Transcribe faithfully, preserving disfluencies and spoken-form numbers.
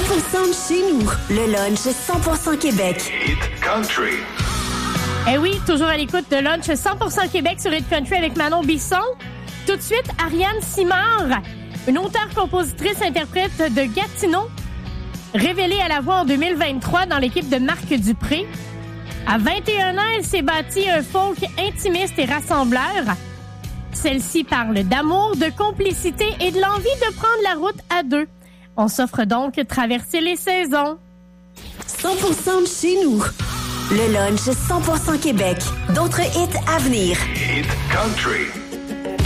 pour cent de chez nous. Le lunch cent pour cent Québec. Hit Country. Eh oui, toujours à l'écoute de Lunch cent pour cent Québec sur Hit Country avec Manon Bisson. Tout de suite, Ariane Simard, une auteure-compositrice-interprète de Gatineau, révélée à la voix en deux mille vingt-trois dans l'équipe de Marc Dupré. À vingt et un ans, elle s'est bâtie un folk intimiste et rassembleur. Celle-ci parle d'amour, de complicité et de l'envie de prendre la route à deux. On s'offre donc traverser les saisons. cent pour cent de chez nous. Le lunch cent pour cent Québec. D'autres hits à venir. Hit Country.